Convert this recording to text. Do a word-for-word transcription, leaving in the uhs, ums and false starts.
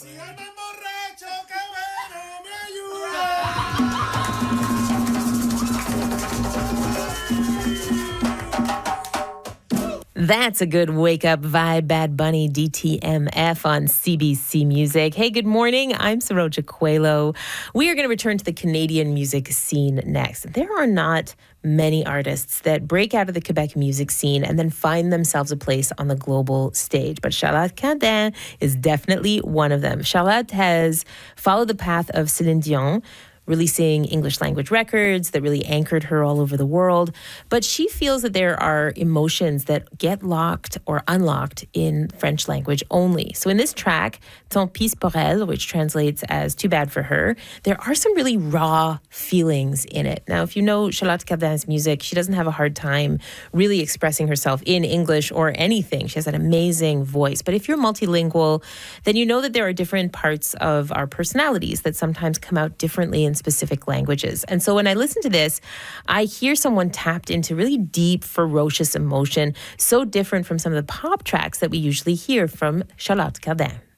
That's a good wake-up vibe, Bad Bunny, D T M F on C B C Music. Hey, good morning. I'm Saroja Coelho. We are going to return to the Canadian music scene next. There are not many artists that break out of the Quebec music scene and then find themselves a place on the global stage. But Charlotte Cardin is definitely one of them. Charlotte has followed the path of Celine Dion, releasing English language records that really anchored her all over the world. But she feels that there are emotions that get locked or unlocked in French language only. So in this track, Tant pis pour elle, which translates as too bad for her, there are some really raw feelings in it. Now, if you know Charlotte Cardin's music, she doesn't have a hard time really expressing herself in English or anything. She has an amazing voice. But if you're multilingual, then you know that there are different parts of our personalities that sometimes come out differently in specific languages. And so when I listen to this, I hear someone tapped into really deep, ferocious emotion, so different from some of the pop tracks that we usually hear from Charlotte Cardin.